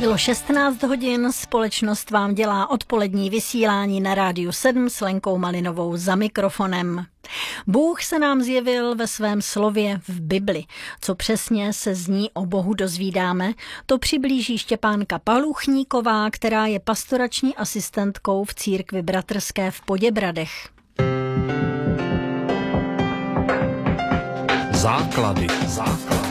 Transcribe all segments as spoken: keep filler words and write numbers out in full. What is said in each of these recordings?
Bylo šestnáct hodin, společnost vám dělá odpolední vysílání na Rádiu sedm s Lenkou Malinovou za mikrofonem. Bůh se nám zjevil ve svém slově v Bibli. Co přesně se z ní o Bohu dozvídáme, to přiblíží Štěpánka Paluchníková, která je pastorační asistentkou v církvi bratrské v Poděbradech. Základy. Základy.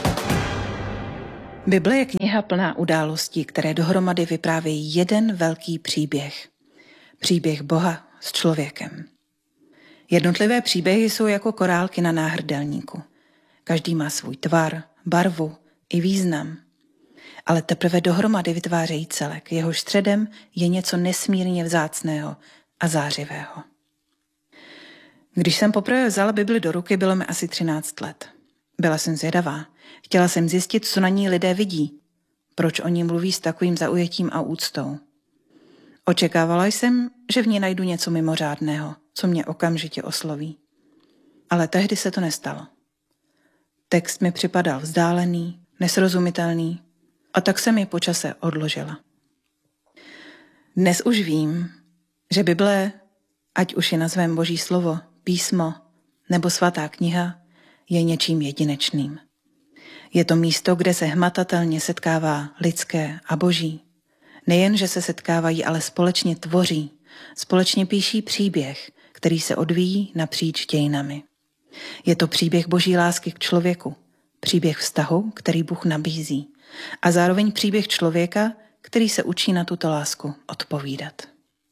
Bible je kniha plná událostí, které dohromady vyprávějí jeden velký příběh. Příběh Boha s člověkem. Jednotlivé příběhy jsou jako korálky na náhrdelníku. Každý má svůj tvar, barvu i význam. Ale teprve dohromady vytvářejí celek. Jehož středem je něco nesmírně vzácného a zářivého. Když jsem poprvé vzala Bibli do ruky, bylo mi asi třináct let. Byla jsem zvědavá. Chtěla jsem zjistit, co na ní lidé vidí. Proč o ní mluví s takovým zaujetím a úctou. Očekávala jsem, že v ní najdu něco mimořádného, co mě okamžitě osloví. Ale tehdy se to nestalo. Text mi připadal vzdálený, nesrozumitelný, a tak jsem ji po čase odložila. Dnes už vím, že Bible, ať už je nazvem Boží slovo, písmo nebo svatá kniha, je něčím jedinečným. Je to místo, kde se hmatatelně setkává lidské a boží. Nejen, že se setkávají, ale společně tvoří, společně píší příběh, který se odvíjí napříč dějinami. Je to příběh boží lásky k člověku, příběh vztahu, který Bůh nabízí, a zároveň příběh člověka, který se učí na tuto lásku odpovídat.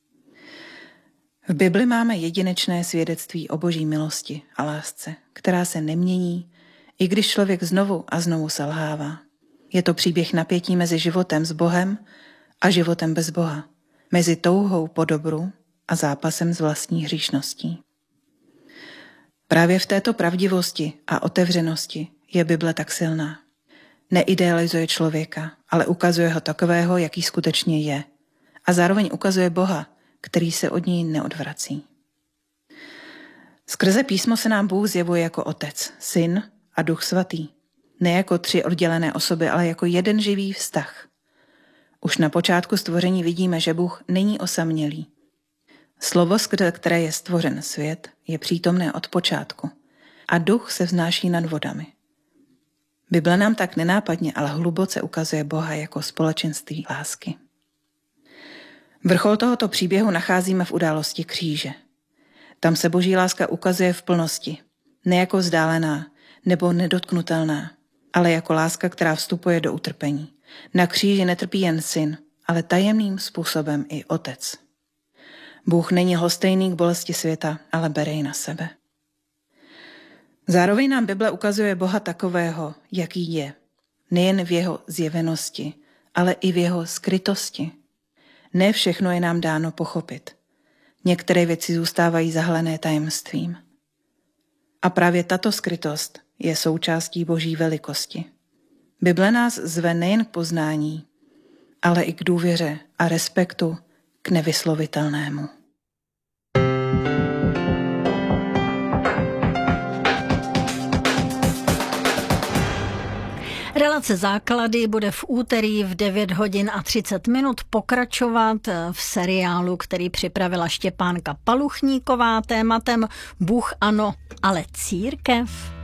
V Bibli máme jedinečné svědectví o boží milosti a lásce, která se nemění, i když člověk znovu a znovu selhává. Je to příběh napětí mezi životem s Bohem a životem bez Boha, mezi touhou po dobru a zápasem s vlastní hříšností. Právě v této pravdivosti a otevřenosti je Bible tak silná. Neidealizuje člověka, ale ukazuje ho takového, jaký skutečně je. A zároveň ukazuje Boha, který se od ní neodvrací. Skrze písmo se nám Bůh zjevuje jako Otec, Syn a Duch Svatý. Ne jako tři oddělené osoby, ale jako jeden živý vztah. Už na počátku stvoření vidíme, že Bůh není osamělý. Slovo, skrze které je stvořen svět, je přítomné od počátku a Duch se vznáší nad vodami. Bible nám tak nenápadně, ale hluboce ukazuje Boha jako společenství lásky. Vrchol tohoto příběhu nacházíme v události kříže. Tam se boží láska ukazuje v plnosti, ne jako vzdálená nebo nedotknutelná, ale jako láska, která vstupuje do utrpení. Na kříži netrpí jen syn, ale tajemným způsobem i otec. Bůh není lhostejný k bolesti světa, ale bere ji na sebe. Zároveň nám Bible ukazuje Boha takového, jaký je. Nejen v jeho zjevenosti, ale i v jeho skrytosti. Ne všechno je nám dáno pochopit. Některé věci zůstávají zahalené tajemstvím. A právě tato skrytost je součástí boží velikosti. Bible nás zve nejen k poznání, ale i k důvěře a respektu k nevyslovitelnému. Relace Základy bude v úterý v devět hodin a třicet minut pokračovat v seriálu, který připravila Štěpánka Paluchníková tématem Bůh ano, ale církev.